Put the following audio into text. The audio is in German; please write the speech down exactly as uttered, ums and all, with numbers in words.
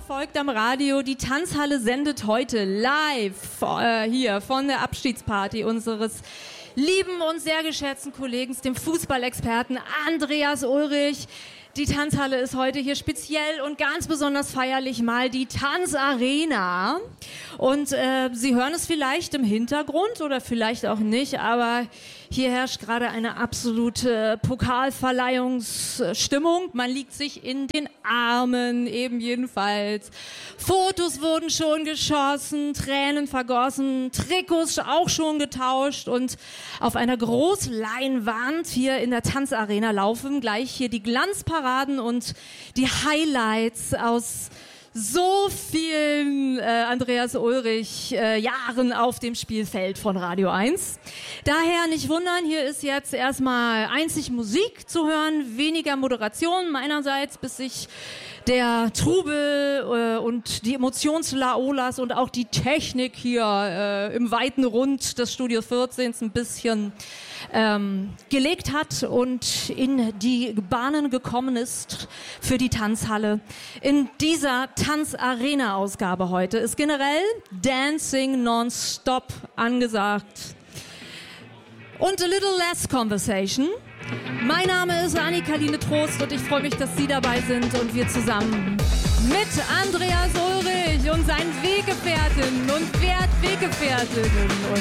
verfolgt am Radio. Die Tanzhalle sendet heute live äh, hier von der Abschiedsparty unseres lieben und sehr geschätzten Kollegen, dem Fußballexperten Andreas Ulrich. Die Tanzhalle ist heute hier speziell und ganz besonders feierlich mal die Tanzarena. Und äh, Sie hören es vielleicht im Hintergrund oder vielleicht auch nicht, aber hier herrscht gerade eine absolute Pokalverleihungsstimmung. Man liegt sich in den Armen, eben jedenfalls. Fotos wurden schon geschossen, Tränen vergossen, Trikots auch schon getauscht und auf einer Großleinwand hier in der Tanzarena laufen gleich hier die Glanzparaden und die Highlights aus so vielen äh, Andreas Ulrich äh, Jahren auf dem Spielfeld von Radio eins. Daher nicht wundern, hier ist jetzt erstmal einzig Musik zu hören, weniger Moderation meinerseits, bis sich der Trubel äh, und die Emotionslaolas und auch die Technik hier äh, im weiten Rund des Studio vierzehn ein bisschen ähm, gelegt hat und in die Bahnen gekommen ist für die Tanzhalle. In dieser Tanzarena-Ausgabe heute ist generell Dancing nonstop angesagt. Und a little less conversation. Mein Name ist Annika-Line Trost und ich freue mich, dass Sie dabei sind und wir zusammen mit Andreas Ulrich und seinen Weggefährtinnen und Weggefährtinnen und